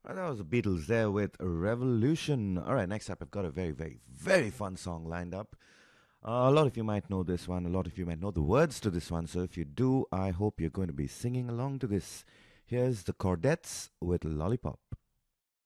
That was the Beatles there with Revolution. All right, next up, I've got a very, very, very fun song lined up. A lot of you might know this one. A lot of you might know the words to this one. So if you do, I hope you're going to be singing along to this. Here's the Cordettes with Lollipop.